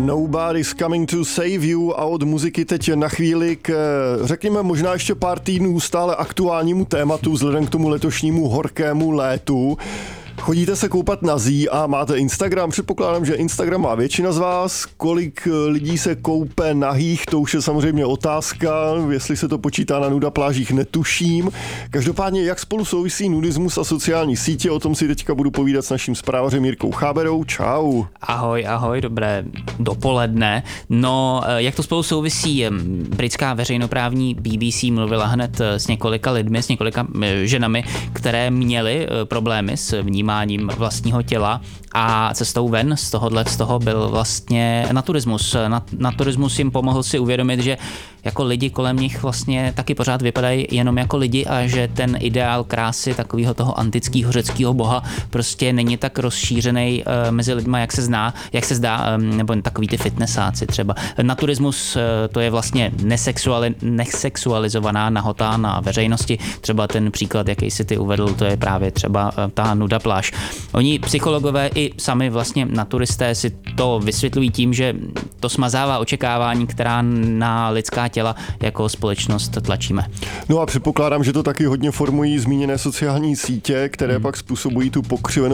Nobody's Coming to Save You a od muziky teď na chvíli k, řekněme, možná ještě pár týdnů stále aktuálnímu tématu vzhledem k tomu letošnímu horkému létu. Chodíte se koupat nazí a máte Instagram? Předpokládám, že Instagram má většina z vás. Kolik lidí se koupe nahých, to už je samozřejmě otázka. Jestli se to počítá na nuda plážích, netuším. Každopádně, jak spolu souvisí nudismus a sociální sítě, o tom si teďka budu povídat s naším zprávou Jirkou Cháberou. Čau. Ahoj, dobré dopoledne. No, jak to spolu souvisí? Britská veřejnoprávní BBC mluvila hned s několika lidmi, s několika ženami, které měly problémy s vnímáním vlastního těla a cestou ven z toho byl vlastně naturismus. Naturismus jim pomohl si uvědomit, že jako lidi kolem nich vlastně taky pořád vypadají jenom jako lidi a že ten ideál krásy takového toho antického řeckého boha prostě není tak rozšířený mezi lidma, jak se zdá, nebo takový ty fitnessáci třeba. Naturismus to je vlastně nesexualizovaná nahota na veřejnosti. Třeba ten příklad, jaký si ty uvedl, to je právě třeba ta nuda pláž. Oni psychologové i sami vlastně naturisté si to vysvětlují tím, že to smazává očekávání, která na lidská těla jako společnost tlačíme. No a předpokládám, že to taky hodně formují zmíněné sociální sítě, které pak způsobují tu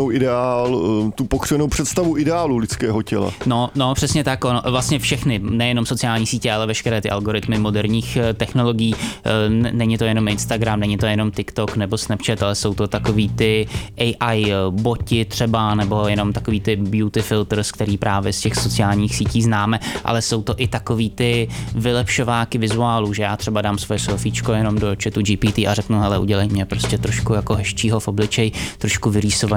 pokřivenou představu ideálu lidského těla. No, přesně tak. Vlastně všechny, nejenom sociální sítě, ale veškeré ty algoritmy moderních technologií. Není to jenom Instagram, není to jenom TikTok nebo Snapchat, ale jsou to takový ty AI boti třeba, nebo jenom takový ty beauty filters, který právě z těch sociálních sítí známe, ale jsou to i takový ty vylepšováky vizuálů, že já třeba dám svoje selfiečko jenom do chatu GPT a řeknu, hele, udělej mě prostě trošku jako hezčího v obličeji, trošku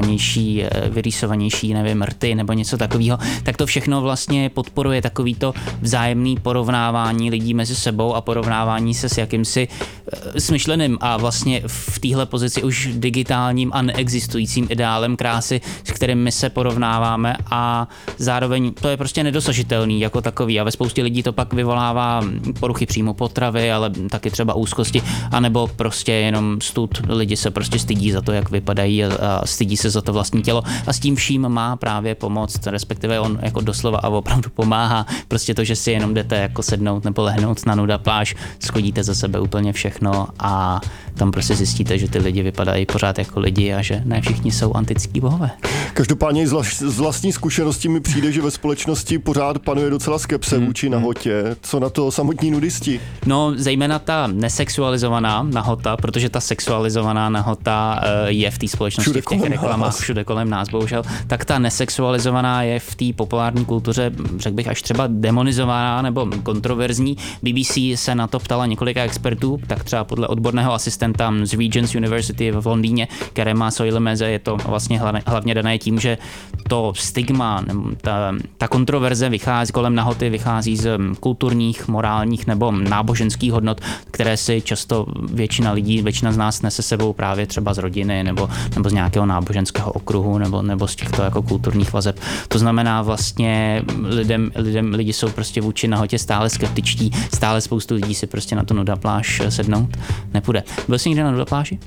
vyrýsovanější, nevím, rty nebo něco takového, tak to všechno vlastně podporuje takovýto vzájemný porovnávání lidí mezi sebou a porovnávání se s jakýmsi smyšleným a vlastně v téhle pozici už digitálním a neexistujícím ideálem krásy, s kterým my se porovnáváme a zároveň to je prostě nedosažitelný jako takový a ve spoustě lidí to pak vyvolává poruchy příjmu potravy, ale taky třeba úzkosti, anebo prostě jenom stud. Lidi se prostě stydí za to, jak vypadají a stydí se za to vlastní tělo a s tím vším má právě pomoct, respektive on jako doslova a opravdu pomáhá. Prostě to, že si jenom jdete jako sednout nebo lehnout na nuda pláž, schodíte za sebe úplně všechno a tam prostě zjistíte, že ty lidi vypadají pořád jako lidi a že ne všichni jsou antický bohové. Každopádně z vlastní zkušenosti mi přijde, že ve společnosti pořád panuje docela skepse vůči nahotě. Co na to samotní nudisti? No, zejména ta nesexualizovaná nahota, protože ta sexualizovaná nahota je v té společnosti, v těch reklamách, všude kolem nás, bohužel, tak ta nesexualizovaná je v té populární kultuře, řekl bych, až třeba demonizovaná nebo kontroverzní. BBC se na to ptala několika expertů, tak třeba podle odborného asistenta z Regent's University v Londýně, Kerema Soilemeze, je to vlastně hlavně dané tím, že to stigma, ta kontroverze kolem nahoty vychází z kulturních, morálních nebo náboženských hodnot, které si často většina z nás nese sebou právě třeba z rodiny nebo z nějakého náboženského okruhu nebo z těchto jako kulturních vazeb. To znamená vlastně lidi jsou prostě vůči nahotě stále skeptičtí, stále spoustu lidí si prostě na tu nuda pláž sednout nepůjde. Byl jsi někde na nuda pláži?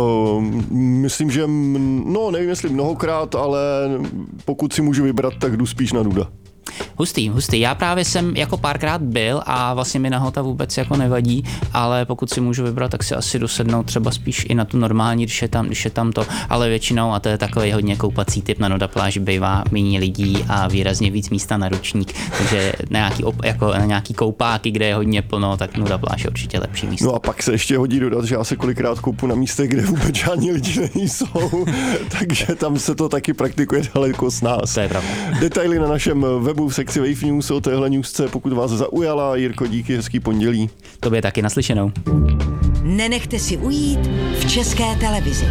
Myslím, že nevím, jestli mnohokrát, ale pokud si můžu vybrat, tak jdu spíš na nuda. Hustý. Já právě jsem jako párkrát byl a vlastně mi nahota vůbec jako nevadí, ale pokud si můžu vybrat, tak si asi dosednout třeba spíš i na tu normální, když je tam to, ale většinou, a to je takový hodně koupací typ, na nuda pláži bývá méně lidí a výrazně víc místa na ručník, takže nějaký koupáky, kde je hodně plno, tak nuda pláž je určitě lepší místo. No a pak se ještě hodí dodat, že já se kolikrát koupu na místech, kde vůbec žádní lidi nejsou, takže tam se to taky praktikuje daleko s nás. To je pravda. Detaily na našem webu v sekci Wave News o téhle newsce, pokud vás zaujala. Jirko, díky, hezký pondělí. Tobě taky, naslyšenou. Nenechte si ujít v České televizi.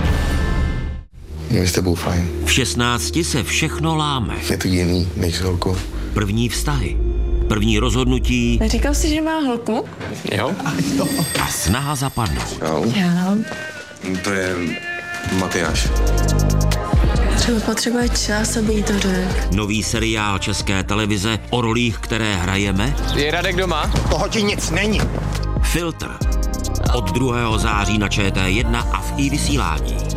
Je s tebou fajn. V 16 se všechno láme. Je to jiný než s holkou. První vztahy, první rozhodnutí. Neříkal jsi, že má holku? Jo? A snaha zapadnout. Jo. To je Matyáš. Třeba potřebuje čas, aby jí to řekl. Nový seriál České televize o rolích, které hrajeme. Je Radek doma? Toho ti nic není. Filtr. Od 2. září na ČT1 a v iVysílání.